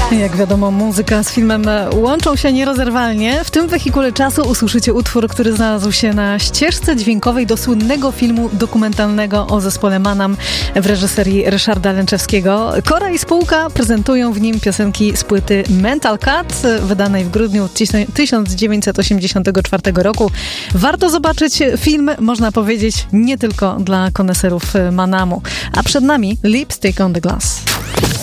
Jak wiadomo, muzyka z filmem łączą się nierozerwalnie. W tym wehikule czasu usłyszycie utwór, który znalazł się na ścieżce dźwiękowej do słynnego filmu dokumentalnego o zespole Manam w reżyserii Ryszarda Lęczewskiego. Kora i spółka prezentują w nim piosenki z płyty Mental Cut, wydanej w grudniu 1984 roku. Warto zobaczyć film, można powiedzieć, nie tylko dla koneserów Manamu. A przed nami Lipstick on the Glass.